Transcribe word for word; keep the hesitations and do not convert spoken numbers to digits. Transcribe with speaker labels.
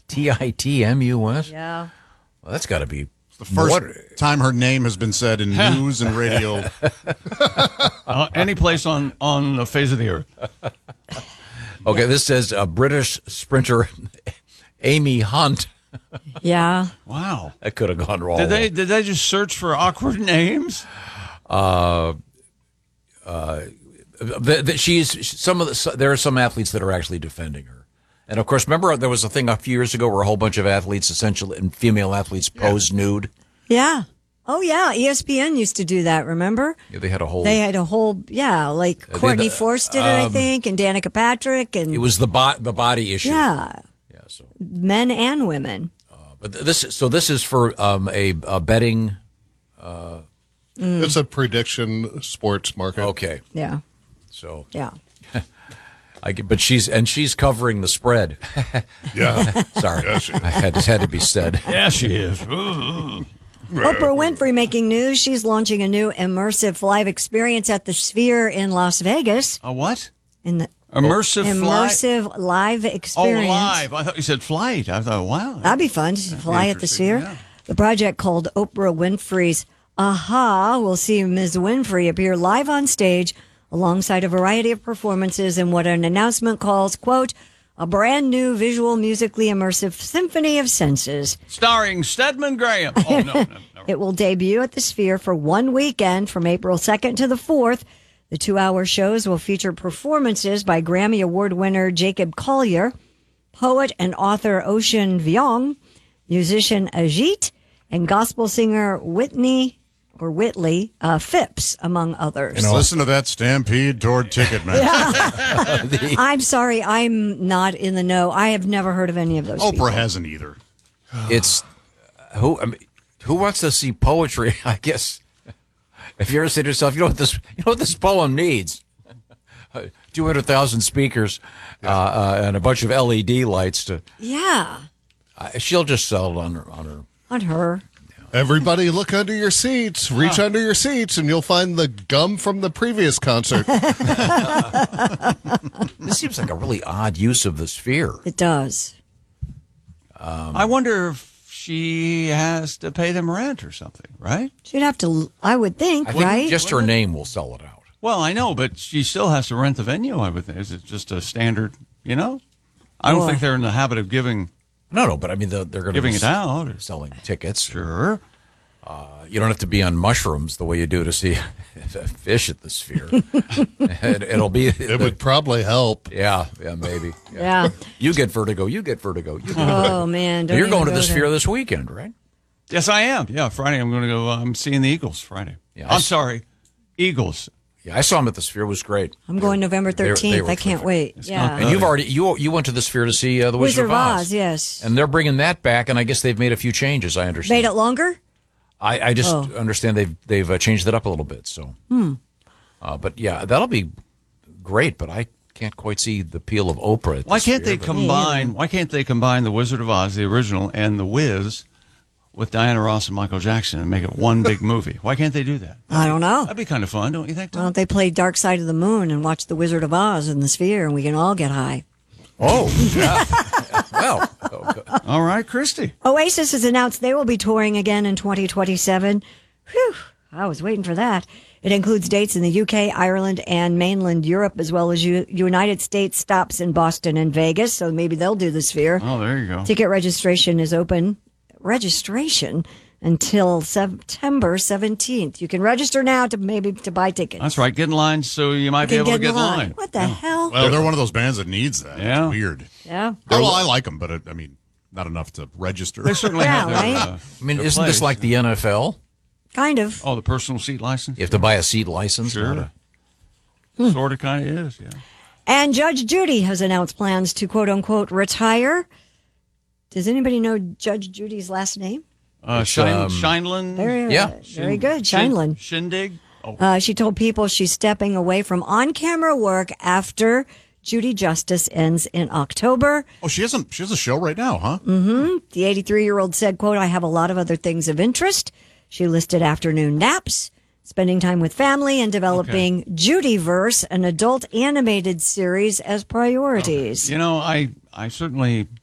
Speaker 1: T I T M U S?
Speaker 2: Yeah.
Speaker 1: Well, that's got to be
Speaker 3: The first
Speaker 1: what?
Speaker 3: time her name has been said in news and radio.
Speaker 4: uh, any place on, on the face of the earth.
Speaker 1: Okay, this says a British sprinter, Amy Hunt.
Speaker 2: Yeah.
Speaker 4: Wow.
Speaker 1: That could have gone wrong.
Speaker 4: Did they did they just search for awkward names?
Speaker 1: Uh, uh, the, the, she's some of the, there are some athletes that are actually defending her. And of course, remember there was a thing a few years ago where a whole bunch of athletes, essentially, and female athletes posed yeah. nude.
Speaker 2: Yeah. Oh, yeah. E S P N used to do that, remember?
Speaker 1: Yeah, they had a whole...
Speaker 2: They had a whole, yeah, like
Speaker 1: uh,
Speaker 2: Courtney
Speaker 1: the,
Speaker 2: Force did it,
Speaker 1: um,
Speaker 2: I think, and Danica Patrick. And
Speaker 1: it was the, bo- the body issue.
Speaker 2: Yeah.
Speaker 1: Yeah. So
Speaker 2: men and women.
Speaker 1: Uh, but this, so this is for um, a, a betting... Uh,
Speaker 5: mm. It's a prediction sports market.
Speaker 1: Okay.
Speaker 2: Yeah.
Speaker 1: So...
Speaker 2: Yeah.
Speaker 1: I get, but she's and she's covering the spread.
Speaker 5: Yeah,
Speaker 1: sorry,
Speaker 5: yeah, she is.
Speaker 1: I had had to be said.
Speaker 4: Yeah, she is.
Speaker 2: Oprah Winfrey making news. She's launching a new immersive live experience at the Sphere in Las Vegas.
Speaker 4: A what?
Speaker 2: In the
Speaker 4: immersive
Speaker 2: immersive
Speaker 4: flight?
Speaker 2: live experience.
Speaker 4: Oh, live! I thought you said flight. I thought, wow,
Speaker 2: that'd be fun to fly at the Sphere. Yeah. The project called Oprah Winfrey's Aha will see Miz Winfrey appear live on stage alongside a variety of performances in what an announcement calls, quote, a brand new visual, musically immersive symphony of senses.
Speaker 4: Starring Stedman Graham. Oh, no, no, no.
Speaker 2: It will debut at the Sphere for one weekend from April second to the fourth. The two-hour shows will feature performances by Grammy Award winner Jacob Collier, poet and author Ocean Vuong, musician Ajit, and gospel singer Whitney or Whitley uh, Phipps, among others.
Speaker 3: And listen to that stampede toward Ticketmaster.
Speaker 2: Yeah. I'm sorry, I'm not in the know. I have never heard of any of those
Speaker 3: Oprah
Speaker 2: people.
Speaker 3: hasn't either.
Speaker 1: It's who I mean, who wants to see poetry? I guess if you ever say to yourself, you know what this, you know what this poem needs? Two hundred thousand speakers uh, uh, and a bunch of L E D lights to.
Speaker 2: Yeah.
Speaker 1: Uh, she'll just sell it on her on her.
Speaker 2: On her.
Speaker 5: Everybody look under your seats, reach huh. under your seats, and you'll find the gum from the previous concert.
Speaker 1: This seems like a really odd use of the Sphere.
Speaker 2: It does.
Speaker 4: Um, I wonder if she has to pay them rent or something, right?
Speaker 2: She'd have to, I would think,
Speaker 1: I think
Speaker 2: right?
Speaker 1: just her name will sell it out.
Speaker 4: Well, I know, but she still has to rent the venue, I would think. Is it just a standard, you know? I don't
Speaker 2: Boy.
Speaker 4: think they're in the habit of giving...
Speaker 1: No, no, but I mean, they're, they're going to
Speaker 4: giving
Speaker 1: be
Speaker 4: it out or
Speaker 1: selling tickets.
Speaker 4: Sure.
Speaker 1: Uh, you don't have to be on mushrooms the way you do to see a fish at the Sphere. it, it'll be.
Speaker 5: It the, would probably help.
Speaker 1: Yeah, yeah, maybe. Yeah.
Speaker 2: yeah.
Speaker 1: You get vertigo. You get vertigo. You get
Speaker 2: oh
Speaker 1: vertigo.
Speaker 2: man, don't
Speaker 1: you're going to
Speaker 2: go
Speaker 1: the
Speaker 2: there.
Speaker 1: Sphere this weekend, right?
Speaker 4: Yes, I am. Yeah, Friday I'm going to go. I'm seeing the Eagles Friday. Yeah, I'm sorry, Eagles.
Speaker 1: Yeah, I saw them at the Sphere. It was great.
Speaker 2: I'm going November thirteenth. I can't wait.
Speaker 4: It's
Speaker 2: yeah.
Speaker 1: And you've already you you went to the Sphere to see uh, the Wizard,
Speaker 2: Wizard
Speaker 1: of Oz.
Speaker 2: Oz, yes.
Speaker 1: And they're bringing that back, and I guess they've made a few changes. I understand.
Speaker 2: Made it longer?
Speaker 1: I, I just
Speaker 2: oh.
Speaker 1: understand they've they've uh, changed it up a little bit. So,
Speaker 2: hmm.
Speaker 1: uh, but yeah, that'll be great. But I can't quite see the appeal of Oprah. At
Speaker 4: Why
Speaker 1: the
Speaker 4: can't
Speaker 1: Sphere,
Speaker 4: they combine? Yeah. Why can't they combine the Wizard of Oz, the original, and the Wiz with Diana Ross and Michael Jackson and make it one big movie? Why can't they do that?
Speaker 2: I don't know.
Speaker 4: That'd be kind of fun, don't you think?
Speaker 2: Why don't they play Dark Side of the Moon and watch the Wizard of Oz in the Sphere, and we can all get high?
Speaker 1: Oh, yeah. Well,
Speaker 4: okay. All right, Christy.
Speaker 2: Oasis has announced they will be touring again in twenty twenty-seven. Whew, I was waiting for that. It includes dates in the U K, Ireland, and mainland Europe, as well as U- United States stops in Boston and Vegas. So maybe they'll do the Sphere.
Speaker 4: Oh, there you go.
Speaker 2: Ticket registration is open. Registration until September seventeenth. You can register now to maybe to buy tickets.
Speaker 4: That's right. Get in line so you might
Speaker 2: you
Speaker 4: be able
Speaker 2: get
Speaker 4: to get in line.
Speaker 2: line. What the yeah. hell?
Speaker 3: Well, they're one of those bands that needs that.
Speaker 4: Yeah.
Speaker 3: It's weird.
Speaker 2: Yeah.
Speaker 3: Oh, well, I like them, but it, I mean, not enough to register.
Speaker 4: They certainly
Speaker 2: yeah,
Speaker 4: have their,
Speaker 2: right?
Speaker 4: uh,
Speaker 1: I mean,
Speaker 4: their
Speaker 1: isn't
Speaker 4: place.
Speaker 1: this like the N F L?
Speaker 2: Kind of.
Speaker 4: Oh, the personal seat license?
Speaker 1: You have to buy a seat license?
Speaker 4: Sure.
Speaker 2: Hmm.
Speaker 4: Sort of kind of is, yeah.
Speaker 2: And Judge Judy has announced plans to quote-unquote retire. Does anybody know Judge Judy's last name?
Speaker 4: Uh, Shine,
Speaker 1: um,
Speaker 4: Shineland?
Speaker 2: Very,
Speaker 1: yeah.
Speaker 2: uh, very good. Shineland.
Speaker 4: Shindig? Oh.
Speaker 2: Uh, she told People she's stepping away from on-camera work after Judy Justice ends in October.
Speaker 3: Oh, she has a, she has a show right now, huh?
Speaker 2: Mm-hmm. The eighty-three-year-old said, quote, I have a lot of other things of interest. She listed afternoon naps, spending time with family, and developing okay. Judyverse, an adult animated series, as priorities.
Speaker 4: Okay. You know, I, I certainly